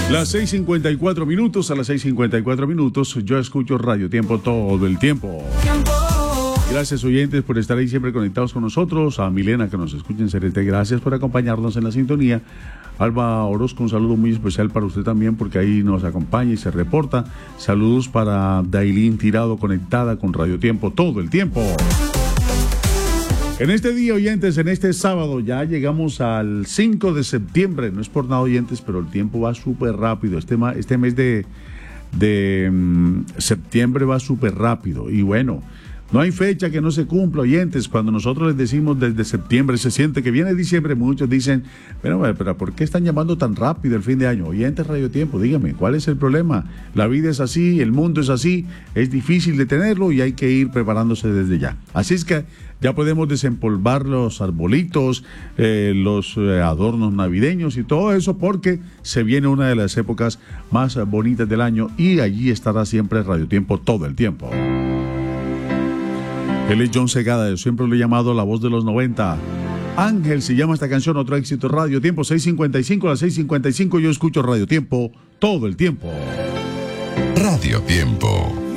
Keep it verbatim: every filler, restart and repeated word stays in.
Las seis cincuenta y cuatro minutos, a las seis cincuenta y cuatro minutos, yo escucho Radio Tiempo todo el tiempo. Gracias, oyentes, por estar ahí siempre conectados con nosotros. A Milena, que nos escucha en C R T, gracias por acompañarnos en la sintonía. Alba Orozco, un saludo muy especial para usted también, porque ahí nos acompaña y se reporta. Saludos para Dailín Tirado, conectada con Radio Tiempo todo el tiempo. En este día, oyentes, en este sábado, ya llegamos al cinco de septiembre. No es por nada, oyentes, pero el tiempo va súper rápido. Este, este mes de, de um, septiembre va súper rápido. Y bueno, no hay fecha que no se cumpla, oyentes. Cuando nosotros les decimos desde septiembre, se siente que viene diciembre, muchos dicen, pero, pero ¿por qué están llamando tan rápido el fin de año? Oyentes, Radio Tiempo, dígame, ¿cuál es el problema? La vida es así, el mundo es así, es difícil de tenerlo y hay que ir preparándose desde ya. Así es que ya podemos desempolvar los arbolitos, eh, los eh, adornos navideños y todo eso, porque se viene una de las épocas más bonitas del año y allí estará siempre Radio Tiempo todo el tiempo. Él es John Segada, yo siempre lo he llamado la voz de los noventa. Ángel se llama esta canción, otro éxito, Radio Tiempo, seis cincuenta y cinco, a las seis cincuenta y cinco yo escucho Radio Tiempo todo el tiempo. Radio Tiempo.